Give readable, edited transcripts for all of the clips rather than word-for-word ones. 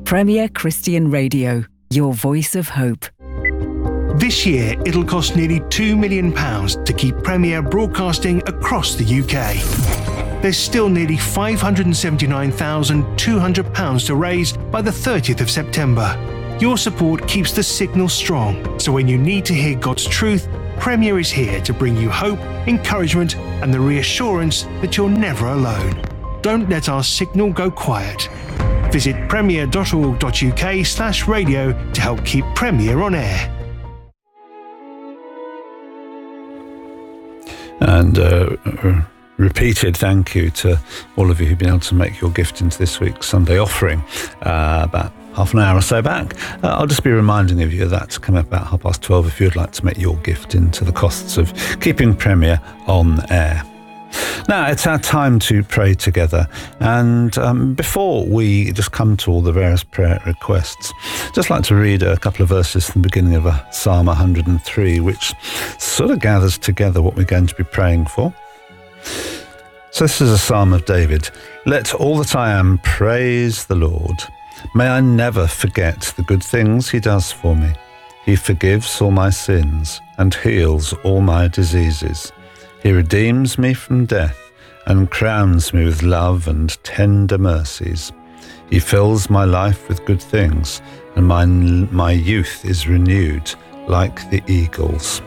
Premier Christian Radio, your voice of hope. This year, it'll cost nearly £2 million to keep Premier broadcasting across the UK. There's still nearly £579,200 to raise by the 30th of September. Your support keeps the signal strong, so when you need to hear God's truth, Premier is here to bring you hope, encouragement, and the reassurance that you're never alone. Don't let our signal go quiet. Visit premier.org.uk/radio to help keep Premier on air. And repeated thank you to all of you who've been able to make your gift into this week's Sunday offering about half an hour or so back. I'll just be reminding of you that's coming up about 12:30 if you'd like to make your gift into the costs of keeping Premier on air. Now, it's our time to pray together, and before we just come to all the various prayer requests, I'd just like to read a couple of verses from the beginning of Psalm 103, which sort of gathers together what we're going to be praying for. So this is a Psalm of David. Let all that I am praise the Lord. May I never forget the good things he does for me. He forgives all my sins and heals all my diseases. He redeems me from death and crowns me with love and tender mercies. He fills my life with good things, and my youth is renewed like the eagles.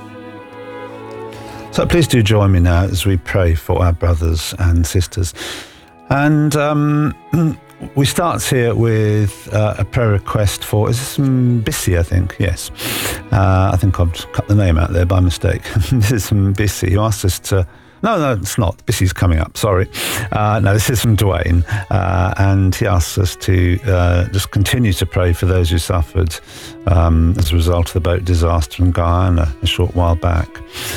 So please do join me now as we pray for our brothers and sisters. And we start here with a prayer request for, is this Bissy, I think? Yes. I think I've cut the name out there by mistake. This is from Bissy, who asked us to... No, it's not. Bissy's coming up, sorry. No, this is from Dwayne. And he asks us to just continue to pray for those who suffered as a result of the boat disaster in Guyana a short while back.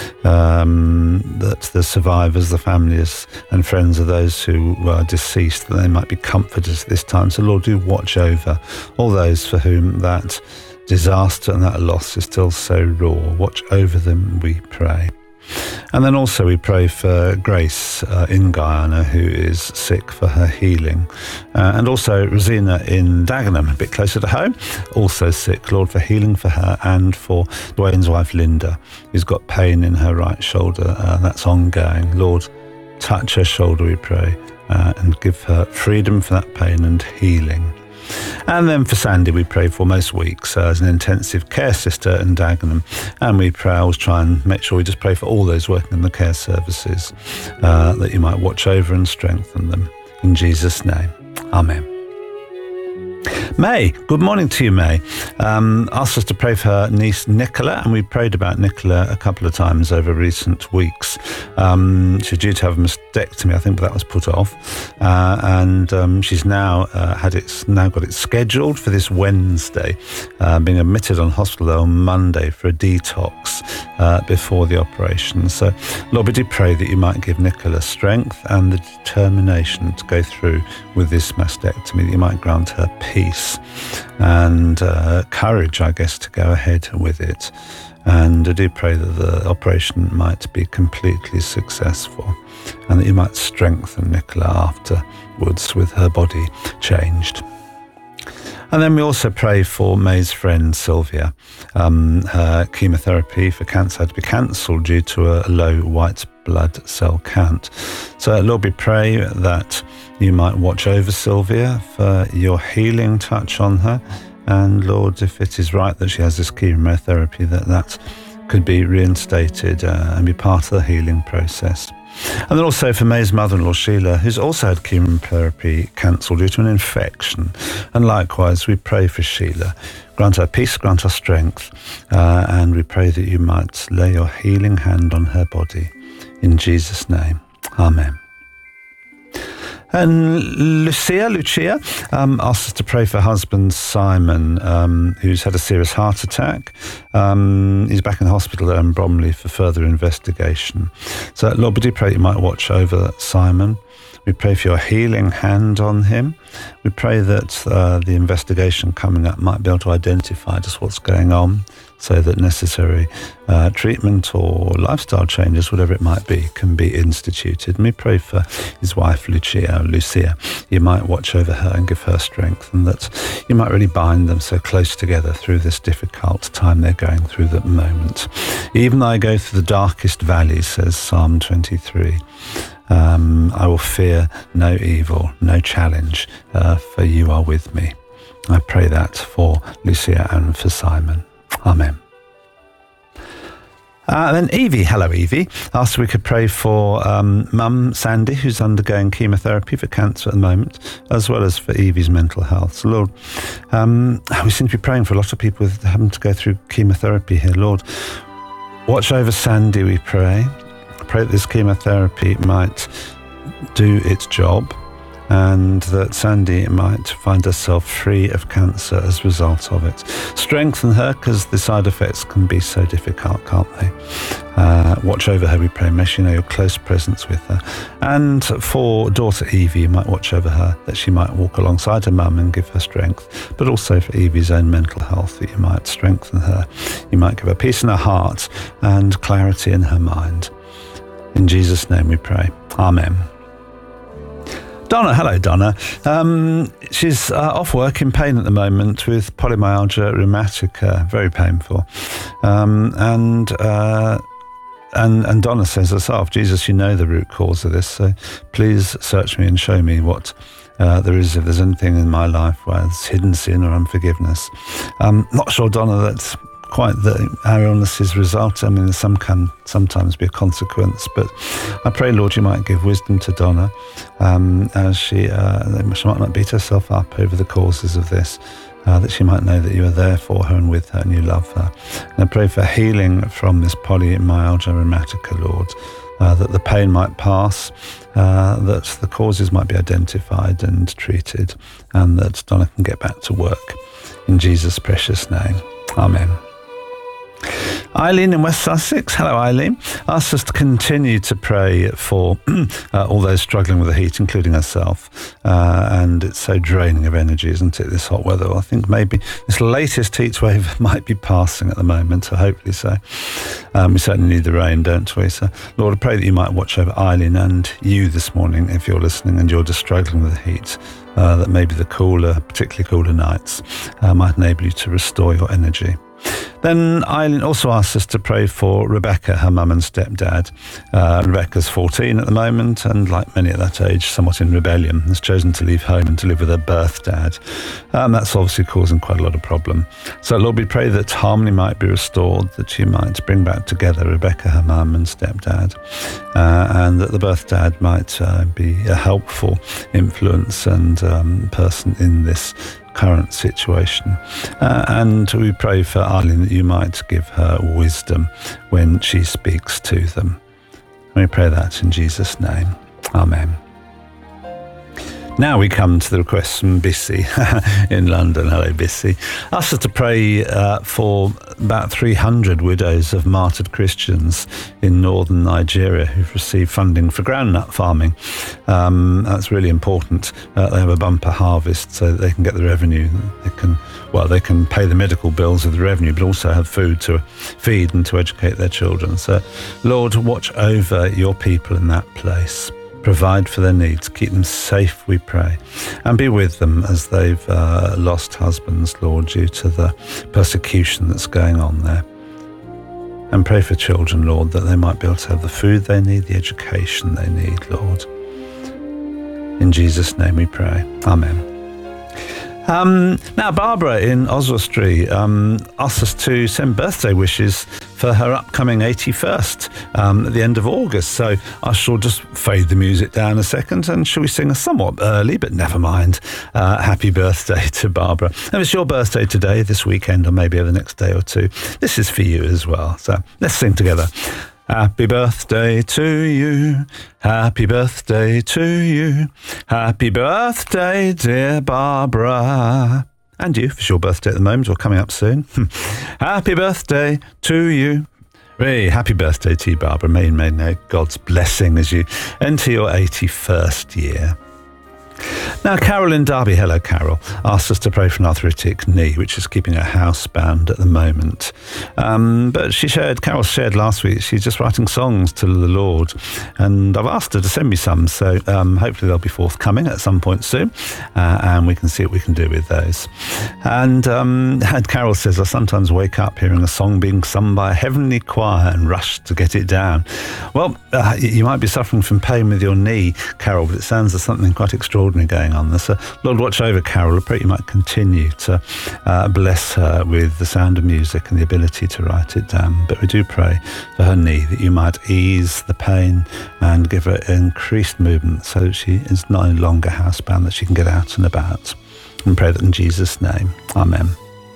That the survivors, the families and friends of those who were deceased, that they might be comforted at this time. So Lord, do watch over all those for whom that disaster and that loss is still so raw. Watch over them, we pray. And then also we pray for Grace in Guyana, who is sick, for her healing. And also Rosina in Dagenham, a bit closer to home, also sick. Lord, for healing for her, and for Dwayne's wife Linda, who's got pain in her right shoulder. That's ongoing. Lord, touch her shoulder, we pray, and give her freedom from that pain and healing. And then for Sandy, we pray for most weeks as an intensive care sister in Dagenham. And we pray, I always try and make sure we just pray for all those working in the care services, that you might watch over and strengthen them. In Jesus' name, amen. May, good morning to you, May. Asked us to pray for her niece Nicola, and we prayed about Nicola a couple of times over recent weeks. She's due to have a mastectomy, I think, but that was put off. And she's now got it scheduled for this Wednesday, being admitted on hospital on Monday for a detox before the operation. So, Lord, we do pray that you might give Nicola strength and the determination to go through with this mastectomy, that you might grant her peace and courage, I guess, to go ahead with it. And I do pray that the operation might be completely successful, and that you might strengthen Nicola afterwards with her body changed. And then we also pray for May's friend Sylvia. Her chemotherapy for cancer had to be cancelled due to a low white blood cell count. So Lord, we pray that you might watch over Sylvia, for your healing touch on her. And Lord, if it is right that she has this chemotherapy, that could be reinstated and be part of the healing process. And then also for May's mother-in-law, Sheila, who's also had chemotherapy cancelled due to an infection. And likewise, we pray for Sheila. Grant her peace, grant her strength, and we pray that you might lay your healing hand on her body. In Jesus' name, amen. And Lucia asked us to pray for husband Simon, who's had a serious heart attack. He's back in hospital there in Bromley for further investigation. So, Lord, we do pray you might watch over Simon. We pray for your healing hand on him. We pray that the investigation coming up might be able to identify just what's going on, so that necessary treatment or lifestyle changes, whatever it might be, can be instituted. And we pray for his wife, Lucia. You might watch over her and give her strength, and that you might really bind them so close together through this difficult time they're going through at the moment. Even though I go through the darkest valley, says Psalm 23, I will fear no evil, no challenge, for you are with me. I pray that for Lucia and for Simon. Amen. Then Evie, hello Evie, asked if we could pray for Mum Sandy, who's undergoing chemotherapy for cancer at the moment, as well as for Evie's mental health. So Lord, we seem to be praying for a lot of people with having to go through chemotherapy here. Lord, watch over Sandy, we pray. Pray that this chemotherapy might do its job, and that Sandy might find herself free of cancer as a result of it. Strengthen her, because the side effects can be so difficult, can't they? Watch over her, we pray. May she know your close presence with her. And for daughter Evie, you might watch over her, that she might walk alongside her mum and give her strength, but also for Evie's own mental health, that you might strengthen her. You might give her peace in her heart and clarity in her mind. In Jesus' name we pray. Amen. Donna, hello Donna. She's off work in pain at the moment with polymyalgia rheumatica, very painful. And Donna says herself, Jesus, you know the root cause of this, so please search me and show me what there is, if there's anything in my life where there's hidden sin or unforgiveness. Not sure, Donna, that's quite our illnesses result. I mean, some can sometimes be a consequence, but I pray, Lord, you might give wisdom to Donna as she might not beat herself up over the causes of this, that she might know that you are there for her and with her and you love her. And I pray for healing from this polymyalgia rheumatica, Lord, that the pain might pass, that the causes might be identified and treated, and that Donna can get back to work. In Jesus' precious name, amen. Eileen in West Sussex, hello Eileen, asked us to continue to pray for all those struggling with the heat, including herself, and it's so draining of energy, isn't it, this hot weather? Well, I think maybe this latest heat wave might be passing at the moment, so hopefully so. We certainly need the rain, don't we? So Lord, I pray that you might watch over Eileen and you this morning, if you're listening and you're just struggling with the heat, that maybe the particularly cooler nights might enable you to restore your energy. Then Eileen also asked us to pray for Rebecca, her mum and stepdad. Rebecca's 14 at the moment, and like many at that age, somewhat in rebellion, has chosen to leave home and to live with her birth dad. That's obviously causing quite a lot of problem. So Lord, we pray that harmony might be restored, that you might bring back together Rebecca, her mum and stepdad, and that the birth dad might be a helpful influence and person in this current situation. And we pray for Eileen that you might give her wisdom when she speaks to them. And we pray that in Jesus' name. Amen. Now we come to the request from Bissy in London. Hello, Bissy. Asked us to pray for about 300 widows of martyred Christians in northern Nigeria who've received funding for groundnut farming. That's really important. They have a bumper harvest so that they can get the revenue. They can pay the medical bills with the revenue, but also have food to feed and to educate their children. So, Lord, watch over your people in that place. Provide for their needs, keep them safe, we pray, and be with them as they've lost husbands, Lord, due to the persecution that's going on there. And pray for children, Lord, that they might be able to have the food they need, the education they need, Lord. In Jesus' name we pray. Amen. Now, Barbara in Oswestry asked us to send birthday wishes for her upcoming 81st at the end of August. So I shall just fade the music down a second, and shall we sing a somewhat early, but never mind, happy birthday to Barbara. If it's your birthday today, this weekend, or maybe over the next day or two, this is for you as well. So let's sing together. Happy birthday to you, happy birthday to you, happy birthday, dear Barbara. And you, if it's your birthday at the moment or coming up soon. Happy birthday to you. Hey, happy birthday to you, Barbara. May God's blessing as you enter your 81st year. Now, Carol in Derby, hello Carol, asked us to pray for an arthritic knee, which is keeping her housebound at the moment. But Carol shared last week, she's just writing songs to the Lord, and I've asked her to send me some, so hopefully they'll be forthcoming at some point soon, and we can see what we can do with those. And Carol says, I sometimes wake up hearing a song being sung by a heavenly choir and rush to get it down. Well, you might be suffering from pain with your knee, Carol, but it sounds there's something quite extraordinary going on there. So Lord, watch over Carol. I pray you might continue to bless her with the sound of music and the ability to write it down. But we do pray for her knee, that you might ease the pain and give her increased movement so that she is no longer housebound, that she can get out and about. And pray that in Jesus' name. Amen.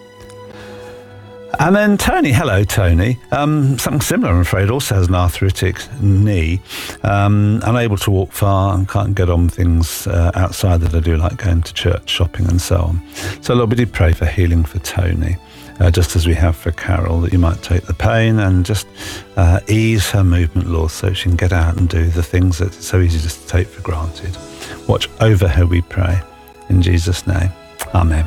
And then Tony, hello Tony, something similar I'm afraid, also has an arthritic knee, unable to walk far and can't get on things outside that I do, like going to church, shopping and so on. So Lord, we do pray for healing for Tony, just as we have for Carol, that you might take the pain and just ease her movement, Lord, so she can get out and do the things that it's so easy just to take for granted. Watch over her, we pray, in Jesus' name. Amen.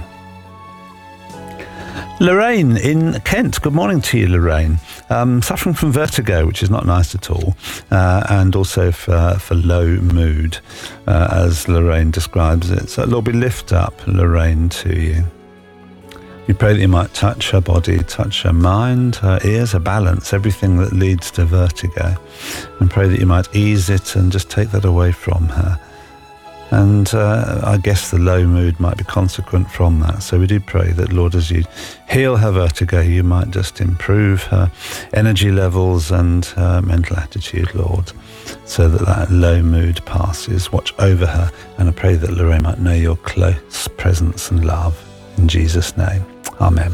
Lorraine in Kent, good morning to you, Lorraine. Suffering from vertigo, which is not nice at all, and also for low mood, as Lorraine describes it. So Lord, we lift up Lorraine to you. We pray that you might touch her body, touch her mind, her ears, her balance, everything that leads to vertigo, and pray that you might ease it and just take that away from her. And I guess the low mood might be consequent from that. So we do pray that, Lord, as you heal her vertigo, you might just improve her energy levels and her mental attitude, Lord, so that that low mood passes. Watch over her, and I pray that Lorraine might know your close presence and love. In Jesus' name, amen.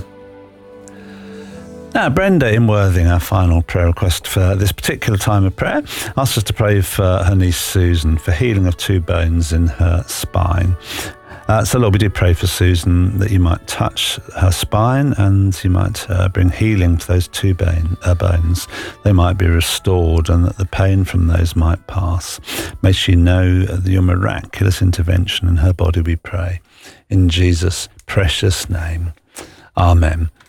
Now, Brenda in Worthing, our final prayer request for this particular time of prayer, asked us to pray for her niece Susan for healing of 2 bones in her spine. So Lord, we do pray for Susan that you might touch her spine and you might bring healing to those 2 bones. They might be restored and that the pain from those might pass. May she know your miraculous intervention in her body, we pray. In Jesus' precious name. Amen.